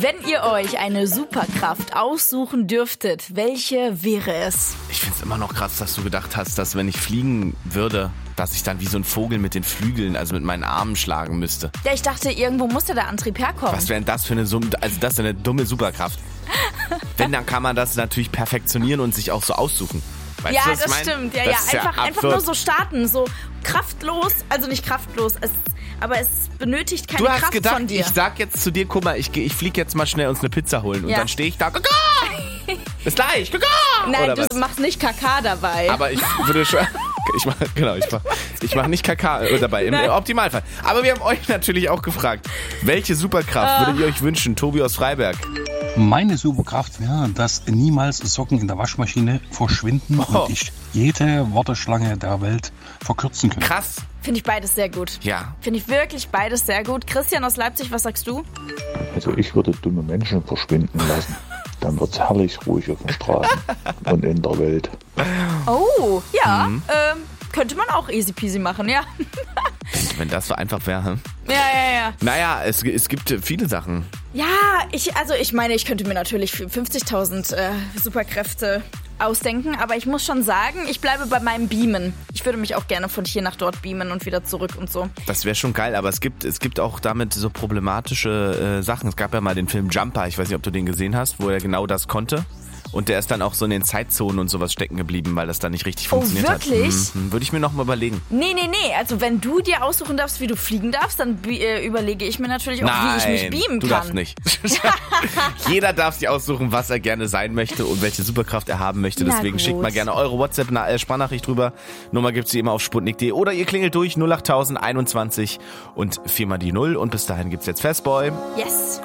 Wenn ihr euch eine Superkraft aussuchen dürftet, welche wäre es? Ich find's immer noch krass, dass du gedacht hast, dass wenn ich fliegen würde, dass ich dann wie so ein Vogel mit den Flügeln, also mit meinen Armen schlagen müsste. Ja, ich dachte, irgendwo musste der Antrieb herkommen. Was wäre denn das für eine das ist eine dumme Superkraft. Wenn, dann kann man das natürlich perfektionieren und sich auch so aussuchen. Weißt ja, du, was das ich mein? stimmt. Ja, das ja, ist einfach nur so starten, so kraftlos, also nicht kraftlos, aber es benötigt keine Du hast Kraft gedacht, von dir. ich sag jetzt zu dir, guck mal, ich flieg jetzt mal schnell uns eine Pizza holen und dann stehe ich da, Kaka! Bis gleich, Kaka! Nein, oder du was? machst nicht Kaka dabei. Aber ich würde schon... Ich mach nicht Kaka dabei, im Optimalfall. Aber wir haben euch natürlich auch gefragt, welche Superkraft würdet ihr euch wünschen? Tobi aus Freiberg. Meine Superkraft wäre, dass niemals Socken in der Waschmaschine verschwinden und ich jede Warteschlange der Welt verkürzen könnte. Krass. Finde ich beides sehr gut. Ja. Finde ich wirklich beides sehr gut. Christian aus Leipzig, was sagst du? Also ich würde dumme Menschen verschwinden lassen. Dann wird's herrlich ruhig auf den Straßen und in der Welt. Oh, ja. Könnte man auch easy peasy machen, ja. Wenn das so einfach wäre. Hm? Ja. Naja, es gibt viele Sachen. Ja, ich meine, ich könnte mir natürlich 50.000 Superkräfte ausdenken, aber ich muss schon sagen, ich bleibe bei meinem Beamen. Ich würde mich auch gerne von hier nach dort beamen und wieder zurück und so. Das wäre schon geil, aber es gibt auch damit so problematische Sachen. Es gab ja mal den Film Jumper, ich weiß nicht, ob du den gesehen hast, wo er genau das konnte. Und der ist dann auch so in den Zeitzonen und sowas stecken geblieben, weil das dann nicht richtig funktioniert hat. Wirklich? Würde ich mir noch mal überlegen. Nee. Also wenn du dir aussuchen darfst, wie du fliegen darfst, dann überlege ich mir natürlich auch, wie ich mich beamen du kann. darfst nicht. Jeder darf sich aussuchen, was er gerne sein möchte und welche Superkraft er haben möchte. Deswegen schickt mal gerne eure WhatsApp-Sprachnachricht rüber. Nummer gibt's wie immer auf sputnik.de oder ihr klingelt durch 08021 und 4 mal die 0. Und bis dahin gibt's jetzt Fastboy. Yes.